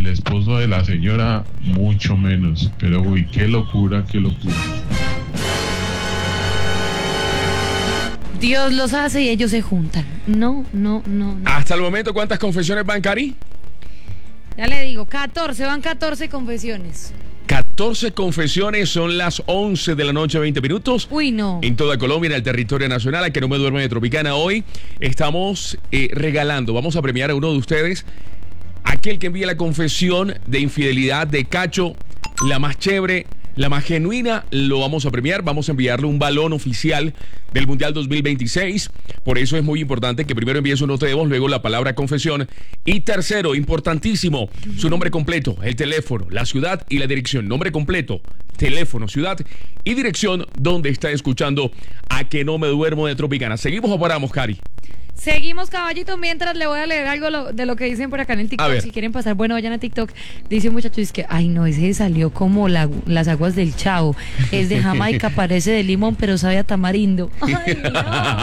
el esposo de la señora, mucho menos. Pero uy, qué locura, qué locura. Dios los hace y ellos se juntan. No. Hasta el momento, ¿cuántas confesiones van, Cari? Ya le digo, 14, van 14 confesiones. 14 confesiones, son las 11 de la noche, 20 minutos. Uy, no. En toda Colombia, en el territorio nacional, a que no me duerme de Tropicana. Hoy estamos regalando, vamos a premiar a uno de ustedes, aquel que envíe la confesión de infidelidad de Cacho, la más chévere, la más genuina, lo vamos a premiar. Vamos a enviarle un balón oficial del Mundial 2026. Por eso es muy importante que primero envíe su nota de voz, luego la palabra confesión. Y tercero, importantísimo, su nombre completo, el teléfono, la ciudad y la dirección. Nombre completo, teléfono, ciudad y dirección donde está escuchando A que no me duermo de Tropicana. ¿Seguimos o paramos, Cari? Seguimos, caballito, mientras le voy a leer algo de lo que dicen por acá en el TikTok. Si quieren pasar, bueno, vayan a TikTok. Dice un muchacho, es que, ay no, ese salió como las aguas del Chavo. Es de Jamaica, parece de limón, pero sabe a tamarindo. Ay, no.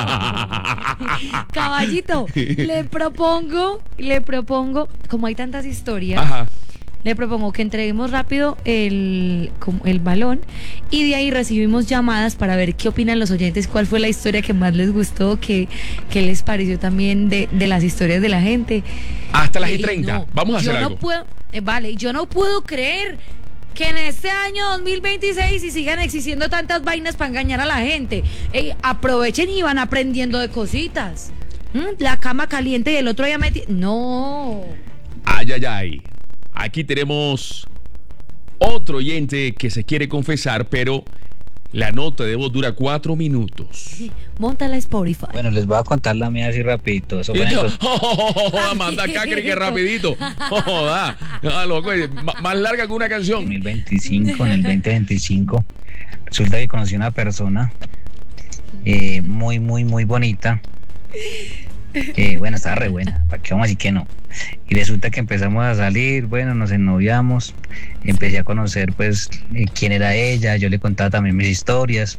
Caballito, le propongo, como hay tantas historias. Ajá. Le propongo que entreguemos rápido el balón y de ahí recibimos llamadas para ver qué opinan los oyentes, cuál fue la historia que más les gustó, qué les pareció también de las historias de la gente. Hasta las 30. No, vamos a hacer algo. No puedo, yo no puedo creer que en este año 2026 y sigan existiendo tantas vainas para engañar a la gente. Aprovechen y van aprendiendo de cositas. La cama caliente y el otro día No. Ay. Aquí tenemos otro oyente que se quiere confesar, pero la nota de voz dura 4 minutos. Móntala Spotify. Bueno, les voy a contar la mía así rapidito. Eso manda acá, que rapidito. Loco, más larga que una canción. En el 2025, resulta que conocí una persona muy bonita. Bueno, estaba re buena, ¿para qué vamos a decir que no? Y resulta que empezamos a salir, bueno, nos ennoviamos, empecé a conocer pues quién era ella, yo le contaba también mis historias,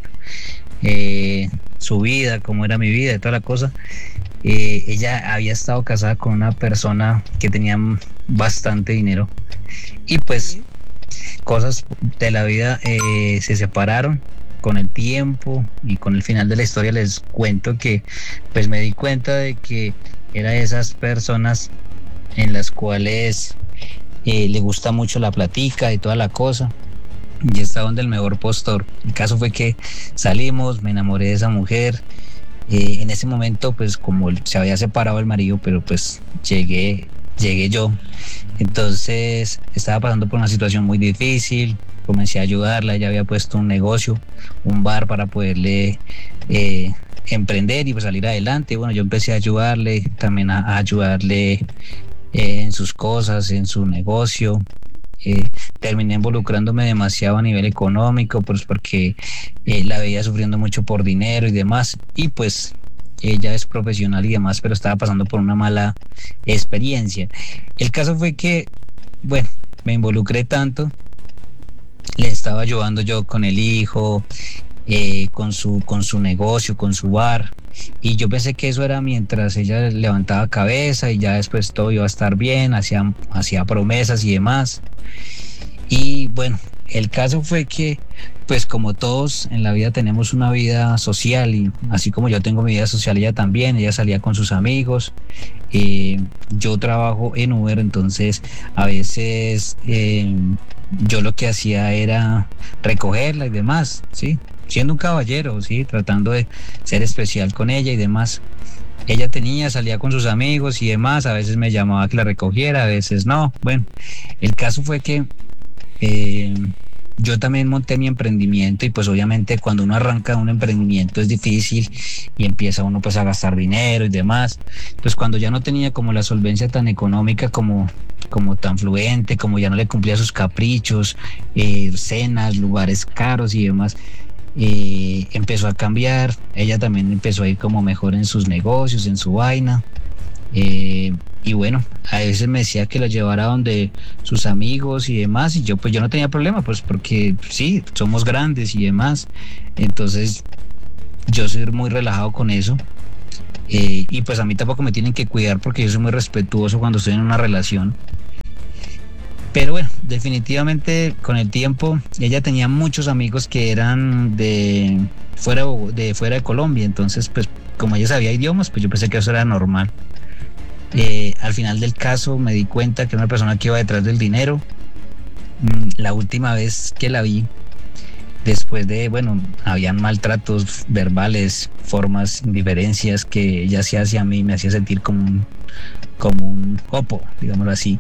su vida, cómo era mi vida y toda la cosa. Ella había estado casada con una persona que tenía bastante dinero y pues cosas de la vida, se separaron. Con el tiempo y con el final de la historia les cuento que pues me di cuenta de que era de esas personas en las cuales le gusta mucho la platica y toda la cosa, y está donde el mejor postor. El caso fue que salimos, me enamoré de esa mujer. En ese momento pues como se había separado el marido, pero pues llegué yo, entonces estaba pasando por una situación muy difícil. Comencé a ayudarla, ella había puesto un negocio, un bar para poderle emprender y pues salir adelante. Bueno, yo empecé a ayudarle, también a ayudarle en sus cosas, en su negocio. Terminé involucrándome demasiado a nivel económico, pues porque la veía sufriendo mucho por dinero y demás. Y pues ella es profesional y demás, pero estaba pasando por una mala experiencia. El caso fue que, bueno, me involucré tanto. Le estaba ayudando yo con el hijo, con su negocio, con su bar, y yo pensé que eso era mientras ella levantaba cabeza y ya después todo iba a estar bien, hacía promesas y demás. Y bueno, el caso fue que pues como todos en la vida tenemos una vida social, y así como yo tengo mi vida social, ella también. Ella salía con sus amigos, yo trabajo en Uber, entonces a veces yo lo que hacía era recogerla y demás, ¿sí? Siendo un caballero, ¿sí? Tratando de ser especial con ella y demás. Ella salía con sus amigos y demás, a veces me llamaba que la recogiera, a veces no. Bueno, el caso fue que yo también monté mi emprendimiento, y pues obviamente cuando uno arranca un emprendimiento es difícil y empieza uno pues a gastar dinero y demás. Pues cuando ya no tenía como la solvencia tan económica, como tan fluente, como ya no le cumplía sus caprichos, cenas, lugares caros y demás, empezó a cambiar. Ella también empezó a ir como mejor en sus negocios, en su vaina. Y bueno, a veces me decía que la llevara donde sus amigos y demás, y yo no tenía problema, pues porque sí, somos grandes y demás. Entonces yo soy muy relajado con eso, y pues a mí tampoco me tienen que cuidar porque yo soy muy respetuoso cuando estoy en una relación. Pero bueno, definitivamente con el tiempo ella tenía muchos amigos que eran de fuera de Colombia, entonces pues como ella sabía idiomas, pues yo pensé que eso era normal. Al final del caso me di cuenta que era una persona que iba detrás del dinero. La última vez que la vi, después de, bueno, habían maltratos verbales, formas, indiferencias que ella hacía hacia mí, me hacía sentir como un jopo, digámoslo así.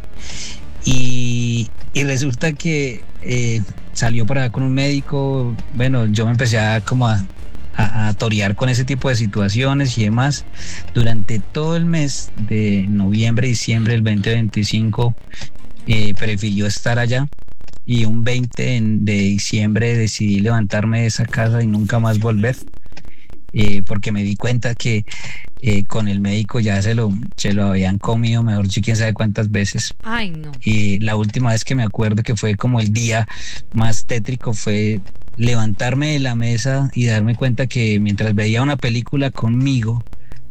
Y resulta que salió por acá con un médico. Bueno, yo me empecé a torear con ese tipo de situaciones y demás. Durante todo el mes de noviembre, diciembre del 2025, prefirió estar allá. Y un 20 de diciembre decidí levantarme de esa casa y nunca más volver, porque me di cuenta que con el médico ya se lo habían comido, mejor dicho, quién sabe cuántas veces. Ay, no. Y la última vez que me acuerdo que fue como el día más tétrico fue levantarme de la mesa y darme cuenta que mientras veía una película conmigo,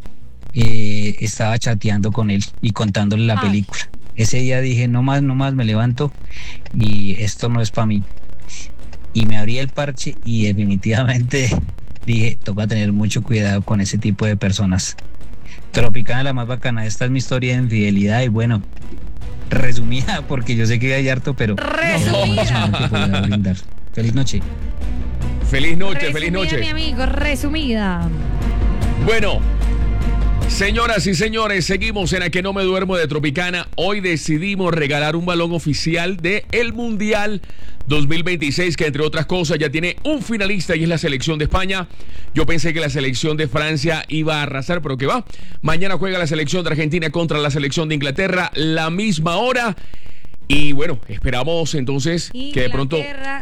estaba chateando con él y contándole la película. Ese día dije, no más, me levanto y esto no es para mí. Y me abrí el parche y definitivamente dije, toca tener mucho cuidado con ese tipo de personas. Tropicana, la más bacana. Esta es mi historia de infidelidad y bueno, resumida porque yo sé que hay harto, pero resumida. Feliz noche. Feliz noche, Resumida, feliz noche. mi amigo, resumida. Bueno, señoras y señores, seguimos en A Que No Me Duermo de Tropicana. Hoy decidimos regalar un balón oficial de el Mundial 2026, que entre otras cosas ya tiene un finalista y es la selección de España. Yo pensé que la selección de Francia iba a arrasar, pero que va. Mañana juega la selección de Argentina contra la selección de Inglaterra, la misma hora. Y bueno, esperamos entonces que de pronto...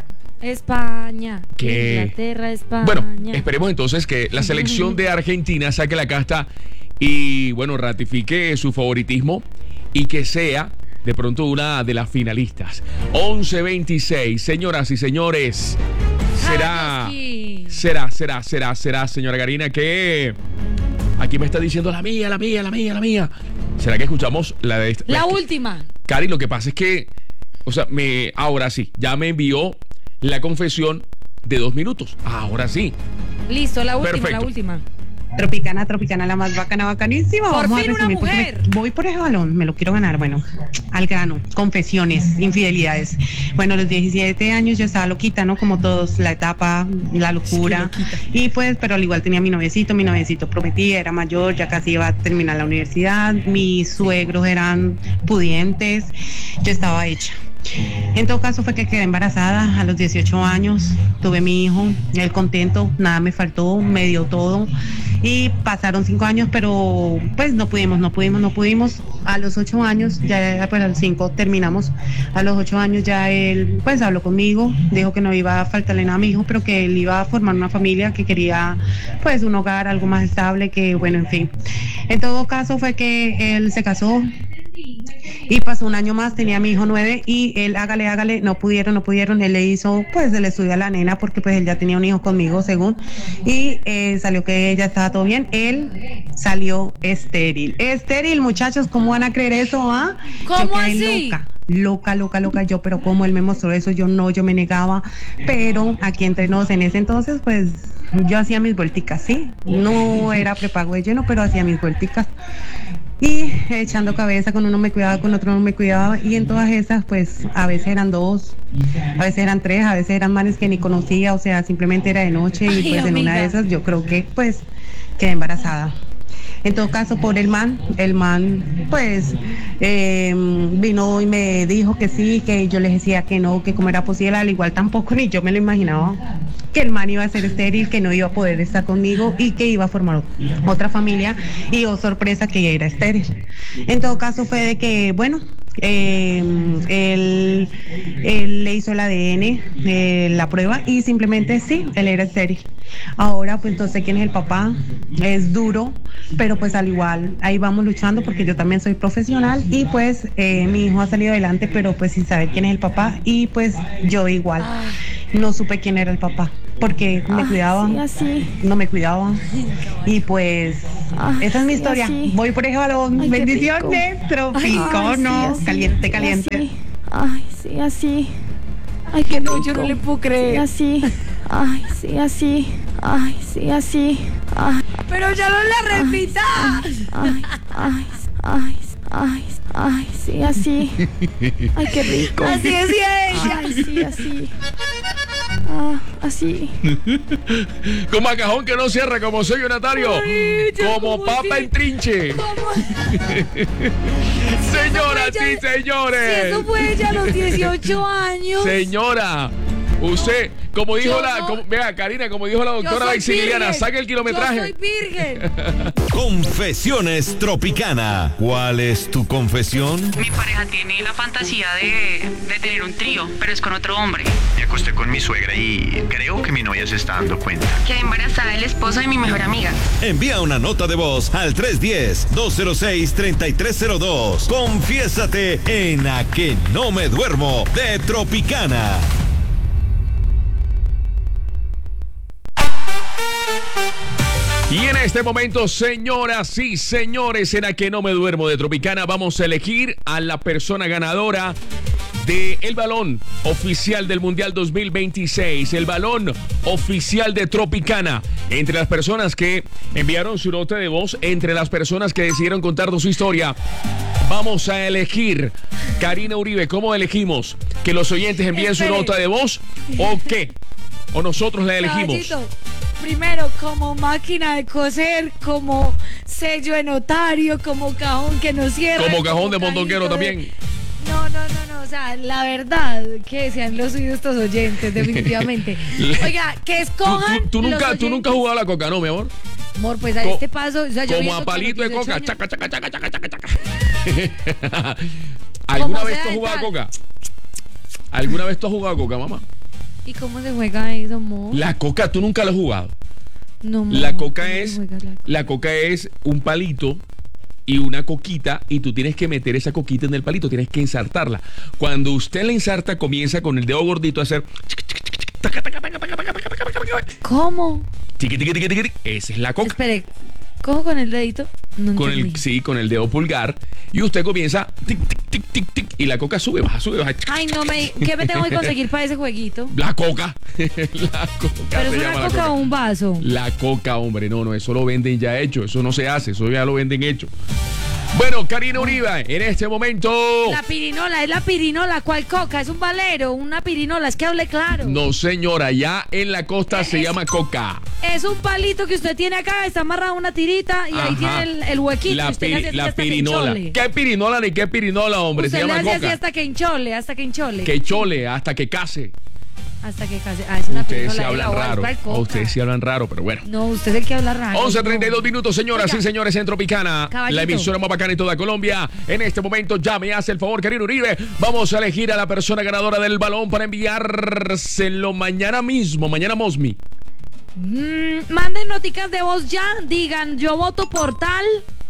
España. Que... Inglaterra, España. Bueno, esperemos entonces que la selección de Argentina saque la casta y bueno, ratifique su favoritismo y que sea de pronto una de las finalistas. 11:26, señoras y señores. Será, señora Karina, que aquí me está diciendo la mía. ¿Será que escuchamos la de esta? La última. Cari, lo que pasa es que, o sea, ahora sí, ya me envió la confesión de 2 minutos. Ahora sí. Listo, la última, Perfecto. la última. Tropicana, la más bacana, bacanísima. Por Vamos fin a una resumir porque mujer. voy por ese balón, me lo quiero ganar. Bueno, al grano, confesiones, infidelidades. Bueno, a los 17 años yo estaba loquita, ¿no? Como todos, la etapa, la locura. Y pues, pero al igual tenía mi noviecito prometía, era mayor, ya casi iba a terminar la universidad. Mis suegros eran pudientes, yo estaba hecha. En todo caso fue que quedé embarazada a los 18 años, tuve mi hijo, él contento, nada me faltó, me dio todo y pasaron 5 años, pero pues no pudimos. A los 8 años, ya pues a los 5 terminamos, a los 8 años ya él pues habló conmigo, dijo que no iba a faltarle nada a mi hijo, pero que él iba a formar una familia, que quería pues un hogar, algo más estable, que bueno, en fin. En todo caso fue que él se casó. Y pasó un año más, tenía a mi hijo 9 y él hágale, no pudieron, él le hizo pues el estudio a la nena porque pues él ya tenía un hijo conmigo según y salió que ya estaba todo bien, él salió estéril, muchachos, ¿cómo van a creer eso? ¿Cómo yo quedé así? Loca, yo, pero como él me mostró eso, yo me negaba, pero aquí entre nos en ese entonces pues yo hacía mis vuelticas, sí, no era prepago de lleno, pero hacía mis vuelticas. Y echando cabeza, con uno me cuidaba, con otro no me cuidaba, y en todas esas pues a veces eran 2, a veces eran 3, a veces eran manes que ni conocía, o sea, simplemente era de noche. Y pues en una de esas yo creo que pues quedé embarazada. En todo caso, por el man pues vino y me dijo que sí, que yo le decía que no, que cómo era posible, al igual tampoco ni yo me lo imaginaba, que el man iba a ser estéril, que no iba a poder estar conmigo y que iba a formar otra familia, y oh sorpresa, que era estéril. En todo caso fue de que, bueno, él le hizo el ADN, la prueba, y simplemente sí, él era estéril. Ahora pues entonces quién es el papá, es duro, pero pues al igual ahí vamos luchando porque yo también soy profesional y pues mi hijo ha salido adelante, pero pues sin saber quién es el papá, y pues yo igual no supe quién era el papá porque me cuidaba, no me cuidaba, y pues esa es mi historia. Voy por ese balón. Bendiciones, Tropicano, caliente. Ay, sí, así. Ay, que no, yo no le puedo creer. Sí, así. Ay, sí, así. Ay, sí, así. Ay. Pero ya no la repita. Ay, ay, ay, ay, ay, sí, así. Ay, qué rico. Así decía ella. Ay, sí, así. Ah, así. Como a cajón que no cierra, como sello notario. Ay, como papa en trinche. Señoras y señores. Si eso fue ella a los 18 años. Señora, usted, como dijo Yo la. no- Como, vea, Karina, como dijo la Yo doctora soy Maximiliana, virgen. saque el kilometraje. Yo soy virgen. Confesiones Tropicana. ¿Cuál es tu confesión? Mi pareja tiene la fantasía de tener un trío, pero es con otro hombre. Me acosté con mi suegra y creo que mi novia se está dando cuenta. Quedé embarazada del esposo de mi mejor amiga. Envía una nota de voz al 310-206-3302. Confiésate en A que no me duermo de Tropicana. Y en este momento, señoras y señores, en A que no me duermo de Tropicana, vamos a elegir a la persona ganadora del balón oficial del Mundial 2026, el balón oficial de Tropicana. Entre las personas que enviaron su nota de voz, entre las personas que decidieron contarnos su historia, vamos a elegir. Karina Uribe, ¿cómo elegimos? ¿Que los oyentes envíen su Espere. nota de voz o qué? ¿O nosotros la elegimos? Caballito, primero, como máquina de coser, como sello de notario, como cajón que no cierra. Como cajón de cajito mondonguero también. No, o sea, la verdad que se han los oído estos oyentes, definitivamente. Oiga, que escojan. Tú los nunca has oyentes. jugado a la coca, ¿no, mi amor? Amor, pues a Co- este paso. O sea, yo Como viendo a que palito los de coca. 18 años- Chaca, chaca, chaca, chaca, chaca, chaca. ¿Alguna Como vez sea tú has de jugado a tal. coca? ¿Alguna vez tú has jugado a coca, mamá? ¿Y cómo se juega eso, amor? La coca, tú nunca lo has jugado. No, amor, La coca ¿cómo se es, juega la coca? la coca es un palito y una coquita y tú tienes que meter esa coquita en el palito, tienes que ensartarla. Cuando usted la ensarta, comienza con el dedo gordito a hacer ¿Cómo? tiqui, tiqui, tiqui, tiqui. Esa es la coca. Espere, ¿cojo con el dedito? No Con entendí. sí, con el dedo pulgar y usted comienza tic, tic, tic, tic, tic, y la coca sube, baja, Ay, no me. ¿Qué me tengo que conseguir para ese jueguito? La coca. La coca. ¿Pero se es llama una la coca o un vaso? La coca, hombre, no, eso lo venden ya hecho, eso no se hace, eso ya lo venden hecho. Bueno, Karina Uribe, en este momento. La pirinola, es la pirinola. ¿Cuál coca? Es un valero, una pirinola. Es que hable claro. No, señora, ya en la costa se llama coca. Es un palito que usted tiene acá, está amarrado a una tirita y ahí Ajá. tiene el huequito. y La, usted le hace así la hasta que pirinola. hinchole. ¿Qué pirinola ni qué pirinola, hombre? Usted se le llama hace así coca. hasta que hinchole, hasta que hinchole. Que chole, hasta que case. Hasta que case. Ah, es una Ustedes pirinola. se de hablan la raro. ¿cuál coca? Ustedes sí hablan raro, pero bueno. No, usted es el que habla raro. 11:32 minutos, señoras Oiga. y señores, en Tropicana, Caballito. la emisora más bacana en toda Colombia. En este momento ya me hace el favor, Karina Uribe. Vamos a elegir a la persona ganadora del balón para enviárselo mañana mismo, mañana Mosmi. Manden noticas de voz ya, digan yo voto por tal,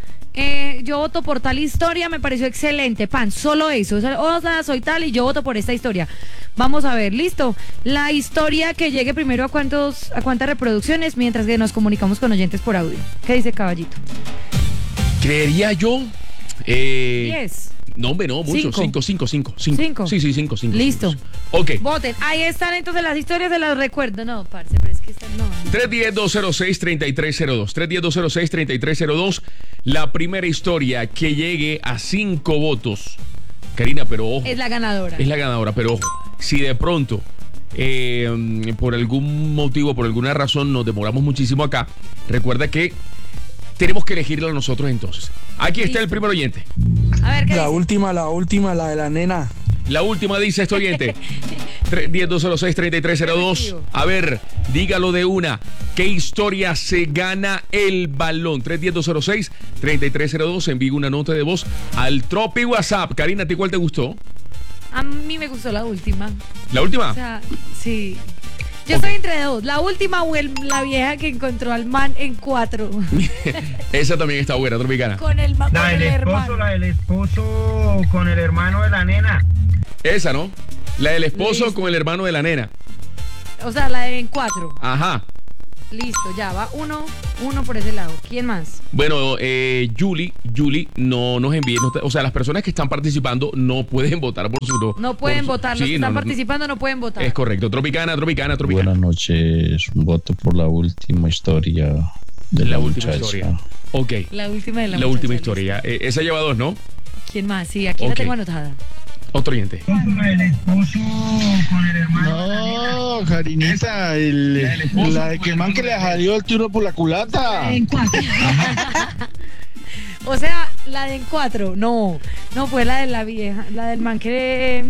yo voto por tal historia, me pareció excelente, pan, solo eso, o sea, soy tal y yo voto por esta historia. Vamos a ver, listo. La historia que llegue primero a cuántas reproducciones, mientras que nos comunicamos con oyentes por audio. ¿Qué dice Caballito? Creería yo. 10. No, hombre, no, mucho. Cinco. 5. Cinco. Sí, 5. Listo. Ok. Voten. Ahí están entonces las historias, se las recuerdo. No, parce, pero es que están. No. 310-206-3302. 310-206-3302. La primera historia que llegue a 5 votos. Karina, pero ojo. Es la ganadora. Es la ganadora, pero ojo. Si de pronto, por algún motivo, por alguna razón, nos demoramos muchísimo acá, recuerda que tenemos que elegirla nosotros entonces. Aquí está el primer oyente. A ver, ¿qué La dice? última, la de la nena. La última dice este oyente. 310-206-3302. A ver, dígalo de una. ¿Qué historia se gana el balón? 310-206-3302. Envíe una nota de voz al Tropi WhatsApp. Karina, ¿a ti cuál te gustó? A mí me gustó la última. ¿La última? O sea, sí. Yo Ok. estoy entre dos. La última o la vieja que encontró al man en 4. Esa también está buena, Tropicana. Con el, con el hermano. la del esposo con el hermano de la nena. Esa, ¿no? La del esposo Listo. con el hermano de la nena. O sea, la de en 4. Ajá. Listo, ya va uno por ese lado. ¿Quién más? Bueno, Julie, no nos envíe, o sea, las personas que están participando no pueden votar por su... No pueden votar, los que están participando no pueden votar. Es correcto. Tropicana. Buenas noches, voto por la última historia de la última historia. Ok. La última de la La última historia. Esa lleva 2, ¿no? ¿Quién más? Sí, aquí la tengo anotada. Otro oyente. El esposo con el hermano. No, Karinita, la de que man que le salió el tiro por la culata. O sea, la de en 4. No, fue la de la vieja, la del man que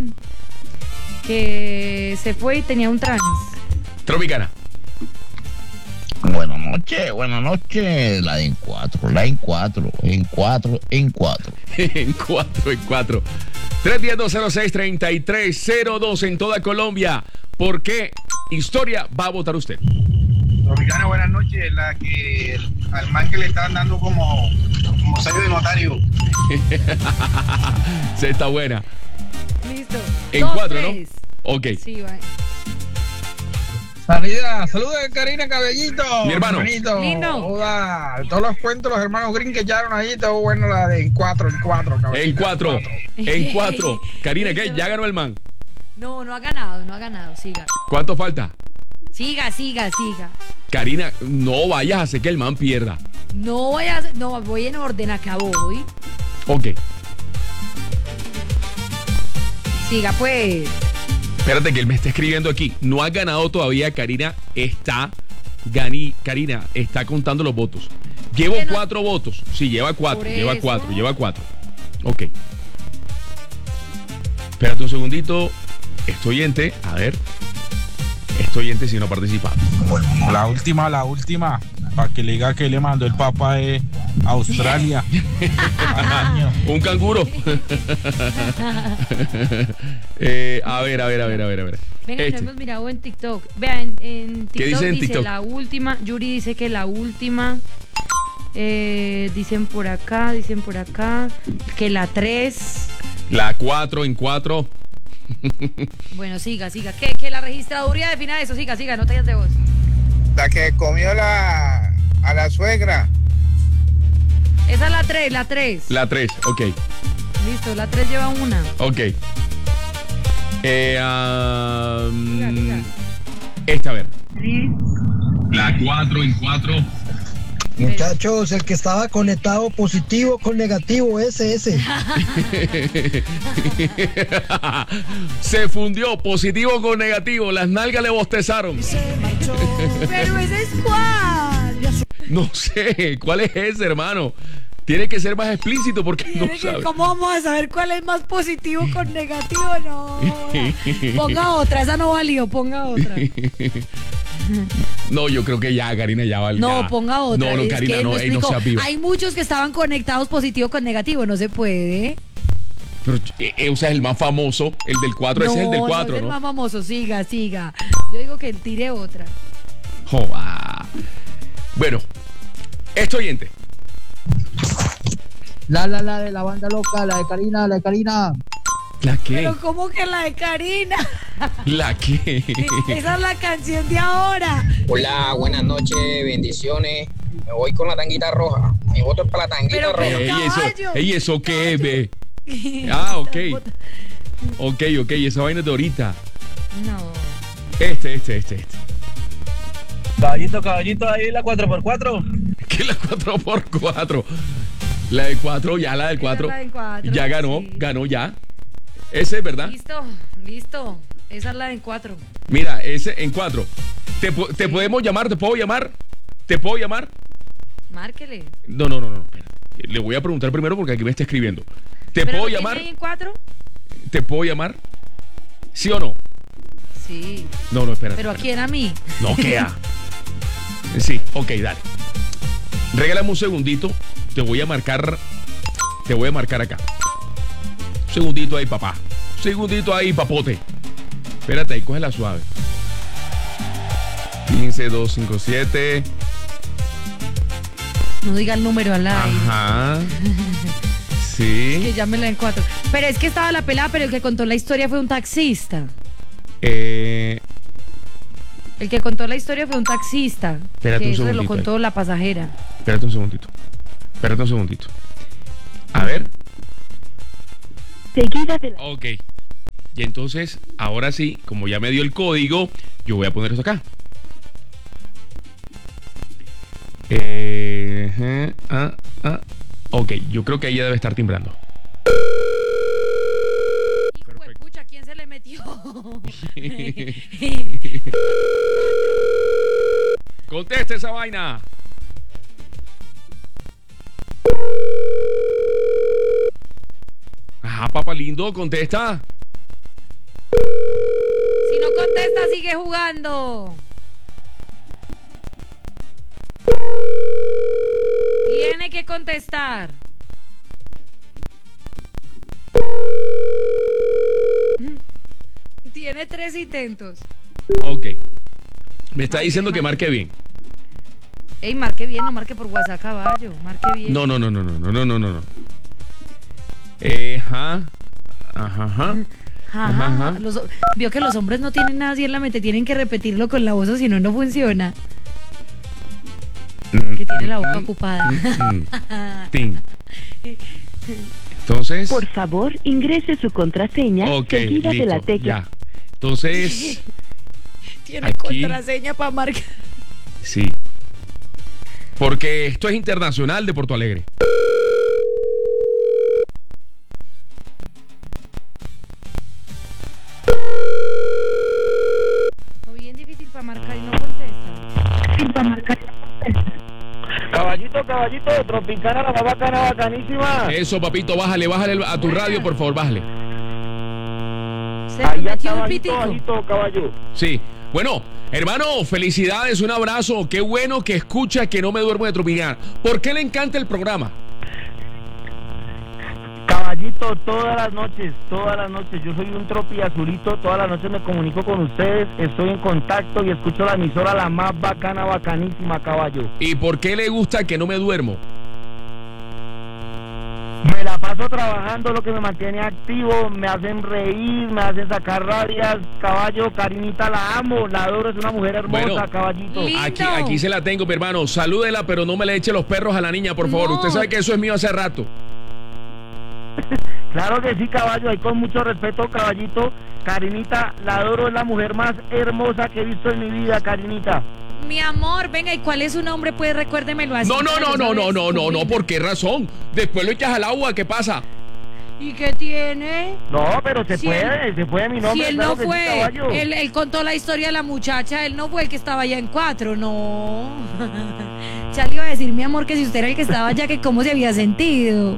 se fue y tenía un trans. Tropicana. Buenas noches, la de en 4. En 4. En 4. 310-206-3302 en toda Colombia. ¿Por qué historia va a votar usted? Tropicana, buenas noches. La que al man que le estaban dando como sello de notario. Sí, está buena. Listo. En 4, ¿no? Ok. Sí, va. Saludos de Karina Cabellito. Mi hermano. Lindo. Lindo. Todos los cuentos, los hermanos Green que echaron ahí, todo bueno, la de en 4. En 4. Karina, ¿qué? ¿Ya ganó el man? No ha ganado, siga. ¿Cuánto falta? Siga. Karina, no vayas a hacer que el man pierda. No, voy en orden, acá voy. Ok. Siga pues. Espérate que él me está escribiendo aquí. No ha ganado todavía. Karina está contando los votos. Llevo 4 votos. Sí, lleva 4. Lleva 4. Ok. Espérate un segundito. Estoy ente. A ver. Estoy ente si no ha participado. La última. Para que le diga que le mandó el papá de Australia. Un canguro. A ver. Venga, lo hemos mirado en TikTok. Vean, en TikTok ¿qué dice en TikTok? La última. Yuri dice que la última. Dicen por acá. Que la 3. La 4 en 4. Bueno, siga. Que la registraduría defina eso. Siga, no te de voz. La que comió a la suegra. Esa es la 3. La 3, ok. Listo, la 3 lleva una. Ok. Esta, a ver. La 4 en 4. Muchachos, el que estaba conectado positivo con negativo, ese. Se fundió positivo con negativo, las nalgas le bostezaron. Pero ese es cuál. No sé, ¿cuál es ese, hermano? Tiene que ser más explícito porque no sabe. ¿Cómo vamos a saber cuál es más positivo con negativo? No. Ponga otra, esa no valió, ponga otra. No, yo creo que ya, Karina, ya vale. No, ya. ponga otra. No, Karina, no sea viva. Hay muchos que estaban conectados positivo con negativo, no se puede. Pero, o sea, el más famoso, el del 4, ese es el del 4, no es ¿no? el más famoso, siga. Yo digo que tire otra. Joa. Bueno, esto oyente. La de la banda loca, la de Karina. ¿La qué? Pero ¿cómo que la de Karina? ¿La qué? Esa es la canción de ahora. Hola, buenas noches, bendiciones. Me voy con la tanguita roja. Mi voto es para la tanguita roja. ¿Eso qué es, ve? Ok. Ok, esa vaina es de ahorita. No. Este. Caballito, ahí la 4x4. ¿Qué es la 4x4? La del 4, ya la del 4. Ya ganó, sí. Ganó ya. Ese es verdad. Listo. Esa es la en 4. Mira, ese en 4. ¿Te podemos llamar? ¿Te puedo llamar? Márquele. No. Espérate. Le voy a preguntar primero porque aquí me está escribiendo. ¿Te ¿Pero puedo lo llamar? tiene en 4? ¿Te puedo llamar? ¿Sí o no? Sí. No, espérate. ¿Pero a quién? ¿A mí? No, queda. Sí, ok, dale. Regálame un segundito. Te voy a marcar acá. Un segundito ahí, papá. Un segundito ahí, papote. Espérate ahí, cógela suave. 15257. No diga el número al aire. Ajá. Sí. Que llámela en 4. Pero es que estaba la pelada, pero el que contó la historia fue un taxista. El que contó la historia fue un taxista. Espérate que un eso lo segundito contó la pasajera. Espérate un segundito. A ver. Seguida de la... Ok. Y entonces, ahora sí, como ya me dio el código, yo voy a poner esto acá. Ok, yo creo que ahí ya debe estar timbrando. Hijo de pucha, ¿quién se le metió? Conteste esa vaina. Ajá, papá lindo, contesta. Si no contesta, sigue jugando. Tiene que contestar. Tiene 3 intentos. Ok. Me está diciendo que marque bien. Ey, marque bien, no marque por WhatsApp, caballo. Marque bien. No. Ajá. Vio que los hombres no tienen nada así en la mente, tienen que repetirlo con la voz o si no, no funciona. Que tiene la boca ocupada. Entonces. Por favor, ingrese su contraseña seguida listo, de la tecla. Ya. Entonces. Tiene contraseña para marcar. Sí. Porque esto es internacional de Porto Alegre. Bien difícil para marcar y no contesta. Difícil para marcar y no contesta. Caballito, Tropicana, la más bacana, bacanísima. Eso, papito, bájale a tu radio, por favor, bájale. Se me metió un pitico. Caballo. Sí. Bueno, hermano, felicidades, un abrazo. Qué bueno que escucha Que No Me Duermo de Tropicana. ¿Por qué le encanta el programa? Caballito, todas las noches, yo soy un tropi azulito, todas las noches me comunico con ustedes, estoy en contacto y escucho la emisora la más bacana, bacanísima, caballo. ¿Y por qué le gusta Que No Me Duermo? Me la paso trabajando, lo que me mantiene activo, me hacen reír, me hacen sacar rabias, caballo, Karinita la amo, la adoro, es una mujer hermosa, bueno, caballito. Aquí se la tengo, mi hermano, salúdela, pero no me le eche los perros a la niña, por favor, usted sabe que eso es mío hace rato. Claro que sí, caballo, ahí con mucho respeto, caballito. Karinita, la adoro, es la mujer más hermosa que he visto en mi vida, Karinita. Mi amor, venga, ¿y cuál es su nombre? Pues recuérdemelo así. No, ¿por qué razón? Después lo echas al agua, ¿qué pasa? ¿Y qué tiene? No, pero se puede mi nombre. Si él no fue, él contó la historia de la muchacha, él no fue el que estaba allá en 4, no. Ya le iba a decir, mi amor, que si usted era el que estaba allá, que cómo se había sentido.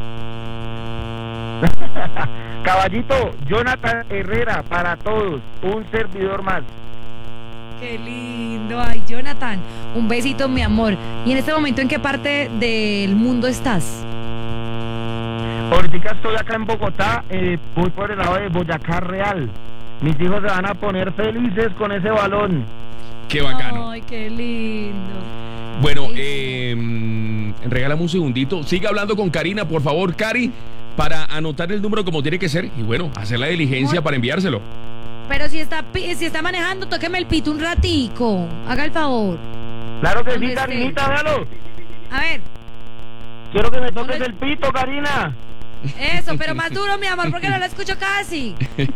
Caballito, Jonathan Herrera, para todos, un servidor más. Qué lindo, ay Jonathan, un besito mi amor. ¿Y en este momento en qué parte del mundo estás? Ahorita estoy acá en Bogotá, voy por el lado de Boyacá Real. Mis hijos se van a poner felices con ese balón. Qué bacano. Ay, qué lindo. Bueno, regálame un segundito, sigue hablando con Karina, por favor, Cari, para anotar el número como tiene que ser y bueno, hacer la diligencia para enviárselo. Pero si está manejando, tóqueme el pito un ratico. Haga el favor. Claro que sí, Karinita, véalo. A ver. Quiero que me toques el pito, Karina. Eso, pero más duro, mi amor, porque no lo escucho casi.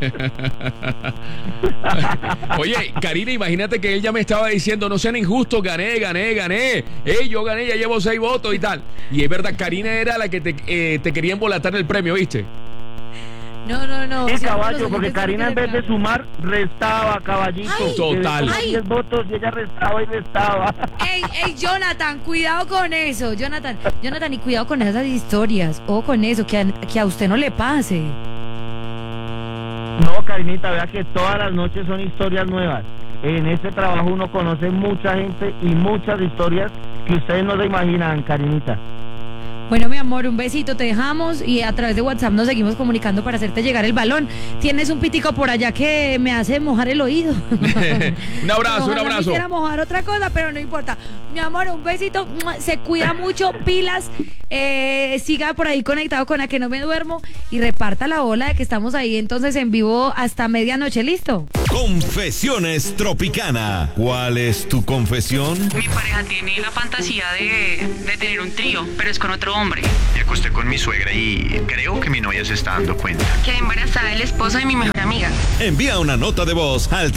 Oye, Karina, imagínate que él ya me estaba diciendo, no sean injustos, gané. Yo gané, ya llevo 6 votos y tal. Y es verdad, Karina era la que te quería embolatar el premio, ¿viste? No. Sí, caballo, porque Karina en vez de sumar, restaba, caballito. Ay, total. 10 votos y ella restaba y restaba. Ey, Jonathan, cuidado con eso. Jonathan, y cuidado con esas historias. O con eso, que a usted no le pase. No, Karinita, vea que todas las noches son historias nuevas. En este trabajo uno conoce mucha gente y muchas historias que ustedes no se imaginan, Karinita. Bueno, mi amor, un besito, te dejamos y a través de WhatsApp nos seguimos comunicando para hacerte llegar el balón. Tienes un pitico por allá que me hace mojar el oído. Un abrazo. Quisiera mojar otra cosa, pero no importa. Mi amor, un besito, se cuida mucho, pilas, siga por ahí conectado con A Que No Me Duermo y reparta la bola de que estamos ahí entonces en vivo hasta medianoche, ¿listo? Confesiones Tropicana. ¿Cuál es tu confesión? Mi pareja tiene la fantasía de tener un trío, pero es con otro hombre. Me acosté con mi suegra y creo que mi novia se está dando cuenta. Quedé embarazada del esposo de mi mejor amiga. Envía una nota de voz al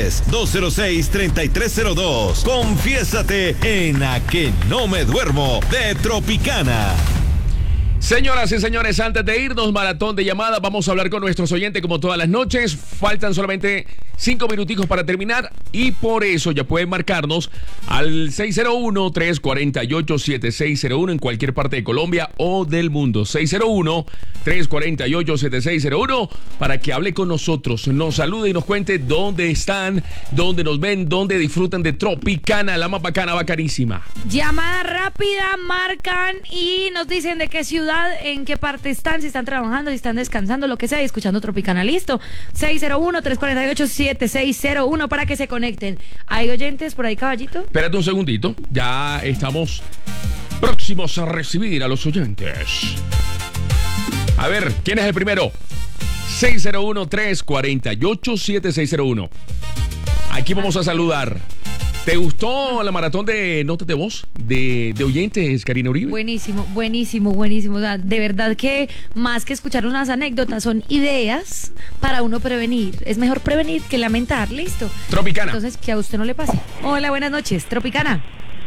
310-206-3302. Confiésate en A Que No Me Duermo de Tropicana. Señoras y señores, antes de irnos, maratón de llamadas, vamos a hablar con nuestros oyentes como todas las noches. Faltan solamente 5 minuticos para terminar y por eso ya pueden marcarnos al 601-348-7601 en cualquier parte de Colombia o del mundo. 601-348-7601 para que hable con nosotros, nos salude y nos cuente dónde están, dónde nos ven, dónde disfrutan de Tropicana, la más bacana, bacanísima. Llamada rápida, marcan y nos dicen de qué ciudad, en qué parte están, si están trabajando, si están descansando, lo que sea, y escuchando Tropicana. Listo. 601-348-7601 para que se conecten. ¿Hay oyentes por ahí, caballito? Espérate un segundito. Ya estamos próximos a recibir a los oyentes. A ver, ¿quién es el primero? 601-348-7601. Aquí vamos a saludar. ¿Te gustó la maratón de notas de voz de oyentes, Karina Uribe? Buenísimo, buenísimo, buenísimo. O sea, de verdad que más que escuchar unas anécdotas, son ideas para uno prevenir. Es mejor prevenir que lamentar, listo. Tropicana. Entonces, que a usted no le pase. Hola, buenas noches, Tropicana.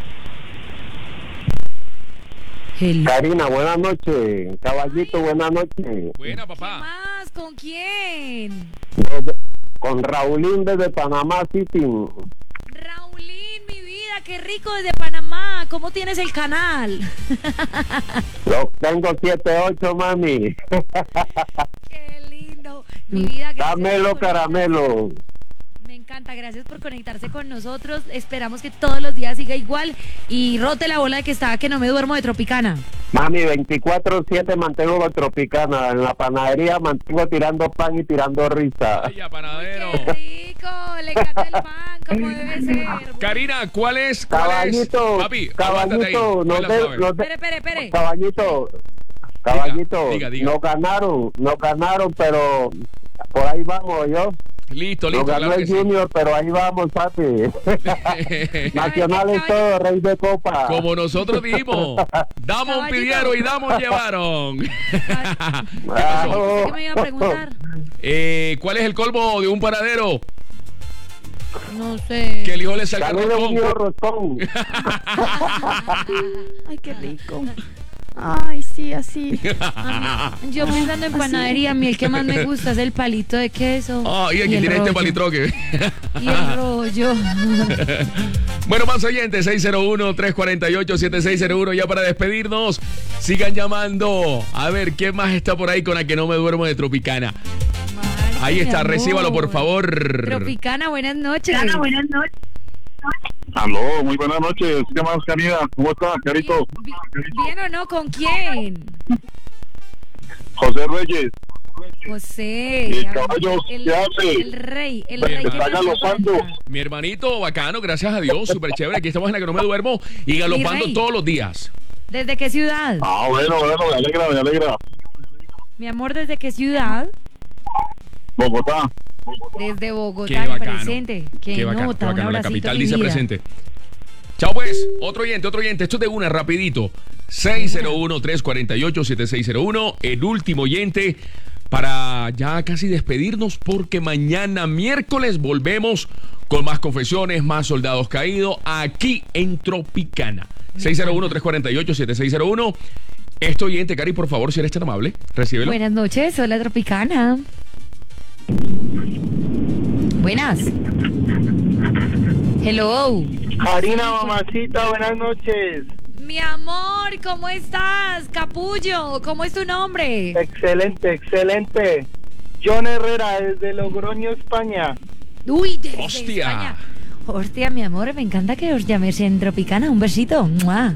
Hello. Karina, buenas noches. Caballito, buenas noches. Buena, papá. ¿Qué más? ¿Con quién? Con Raulín desde Panamá City. Raulín, mi vida, qué rico desde Panamá. ¿Cómo tienes el canal? Lo tengo 7-8, mami. Qué lindo. Mi vida, Dámelo, caramelo. Me encanta, gracias por conectarse con nosotros. Esperamos que todos los días siga igual y rote la bola de que está Que No Me Duermo de Tropicana. Mami, 24/7 mantengo con Tropicana. En la panadería mantengo tirando pan y tirando risa. Ay, panadero. Qué rico, le encanta el pan, como debe ser. Karina, ¿cuál es? Caballito, Papi, caballito, Espere. Caballito, diga. nos ganaron, pero por ahí vamos, yo. Listo, Nos ganó claro el Junior, sí. Pero ahí vamos, papi. Nacional es todo, rey de copa. Como nosotros dijimos, damos un pidieron y damos llevaron. ¿Qué pasó? ¿Qué me iba a preguntar? ¿Cuál es el colmo de un panadero? No sé. Que el hijo le salga roscón. Ay, qué rico. Ay, sí, así. Yo pensando en panadería, a mí el que más me gusta es el palito de queso. Y aquí tiene este palitroque. Y el rollo. Bueno, más oyentes, 601-348-7601. Ya para despedirnos, sigan llamando. A ver, ¿quién más está por ahí con A Que No Me Duermo de Tropicana? Ahí está, recíbalo, por favor. Tropicana, buenas noches. Buenas noches. Aló, muy buenas noches. ¿Qué más, Karina? ¿Cómo estás, Carito? ¿Bien o no? ¿Con quién? José Reyes. José. El caballo, ¿qué hace? El rey. Está galopando. Mi hermanito, bacano, gracias a Dios, súper chévere. Aquí estamos en La Que No Me Duermo y galopando todos los días. ¿Desde qué ciudad? Bueno, me alegra. Mi amor, ¿desde qué ciudad? Bogotá. Desde Bogotá, qué bacano, presente. Qué nota, bacano. Un La capital mi dice vida. presente. Chao pues, otro oyente. Esto es de una, rapidito. 601-348-7601. El último oyente para ya casi despedirnos porque mañana miércoles volvemos con más confesiones, más soldados caídos aquí en Tropicana. 601-348-7601. Este oyente, Cari, por favor, si eres tan amable, recíbelo. Buenas noches, hola Tropicana. Buenas. Hello. Karina, mamacita, buenas noches. Mi amor, ¿cómo estás? Capullo, ¿cómo es tu nombre? Excelente. John Herrera, desde Logroño, España. Uy, desde ¡Hostia! España. Hostia, mi amor, me encanta que os llaméis en Tropicana. Un besito. ¡Mua!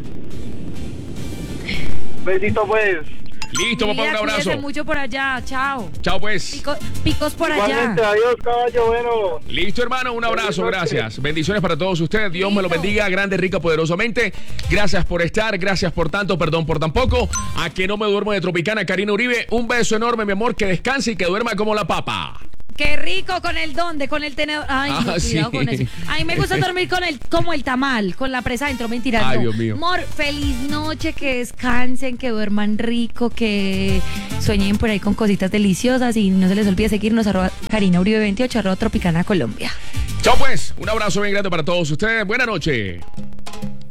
Besito, pues. Listo, papá, un abrazo. Cuídese mucho por allá. Chao. Chao, pues. Picos por Igualmente, allá. adiós, caballo, bueno. Listo, hermano, un abrazo, gracias. Bendiciones para todos ustedes. Dios me lo bendiga grande, rica, poderosamente. Gracias por estar, gracias por tanto, perdón por tan poco. A Que No Me Duermo de Tropicana, Karina Uribe. Un beso enorme, mi amor, que descanse y que duerma como la papa. Qué rico con el donde, con el tenedor. Ay, no, cuidado sí. con eso. A mí me gusta dormir con como el tamal, con la presa adentro, mentira. Ay, no. Dios mío. Amor, feliz noche, que descansen, que duerman rico, que sueñen por ahí con cositas deliciosas y no se les olvide seguirnos @KarinaUribe28, @Tropicana Colombia. Chao pues, un abrazo bien grande para todos ustedes. Buenas noches.